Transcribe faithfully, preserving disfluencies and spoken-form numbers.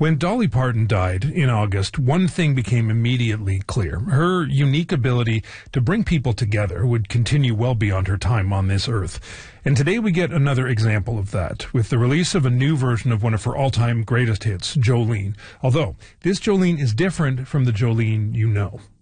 When Dolly Parton died in August, one thing became immediately clear. Her unique ability to bring people together would continue well beyond her time on this earth. And today we get another example of that, with the release of a new version of one of her all-time greatest hits, Jolene. Although, this Jolene is different from the Jolene you know.